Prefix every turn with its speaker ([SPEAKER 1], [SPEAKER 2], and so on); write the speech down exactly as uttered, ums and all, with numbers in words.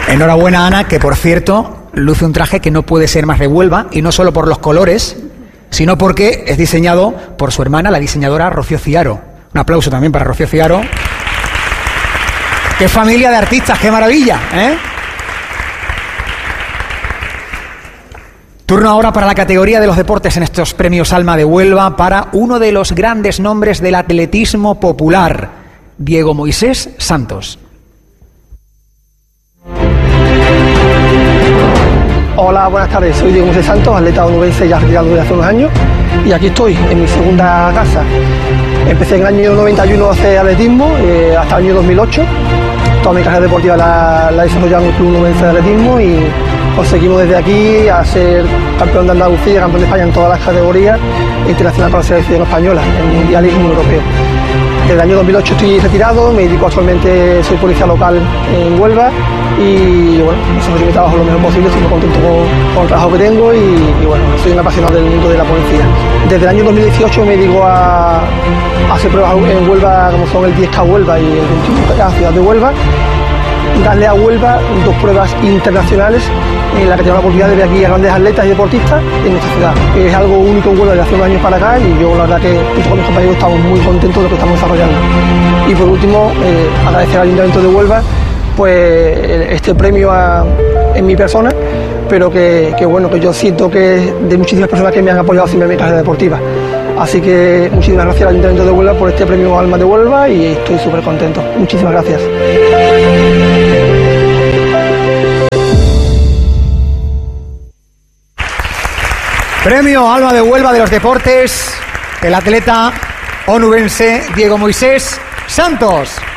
[SPEAKER 1] Enhorabuena, Ana, que por cierto luce un traje que no puede ser más de Huelva, y no solo por los colores, sino porque es diseñado por su hermana, la diseñadora Rocío Ciaro. Un aplauso también para Rocío Ciaro. ¡Qué familia de artistas! ¡Qué maravilla! ¿eh? Turno ahora para la categoría de los deportes en estos premios Alma de Huelva para uno de los grandes nombres del atletismo popular, Diego Moisés Santos.
[SPEAKER 2] Hola, buenas tardes. Soy Diego Moisés Santos, atleta onubense ya retirado desde hace unos años, y aquí estoy en mi segunda casa. Empecé en el año noventa y uno a hacer atletismo eh, hasta el año dos mil ocho. Toda mi carrera deportiva la, la he desarrollado en el Club Onubense de Atletismo y conseguimos desde aquí a ser campeón de Andalucía, campeón de España en todas las categorías e internacional para la selección española, en mundial y en europeo. Desde el año dos mil ocho estoy retirado, me dedico actualmente, soy policía local en Huelva y bueno, desarrollo mi trabajo lo mejor posible, estoy muy contento con, con el trabajo que tengo y, y bueno, soy un apasionado del mundo de la policía. Desde el año dos mil dieciocho me dedico a, a hacer pruebas en Huelva, como son el diez K Huelva y el veintiuno K Ciudad de Huelva, darle a Huelva dos pruebas internacionales en la que tengo la oportunidad de ver aquí a grandes atletas y deportistas en nuestra ciudad. Es algo único en Huelva de hace unos años para acá y yo la verdad que junto con mis compañeros estamos muy contentos de lo que estamos desarrollando. Y por último, eh, agradecer al Ayuntamiento de Huelva pues este premio a, en mi persona, pero que, que bueno, que yo siento que es de muchísimas personas que me han apoyado siempre en mi carrera deportiva. Así que muchísimas gracias al Ayuntamiento de Huelva por este premio Alma de Huelva y estoy súper contento. Muchísimas gracias.
[SPEAKER 1] Premio Alma de Huelva de los deportes, el atleta onubense Diego Moisés Santos.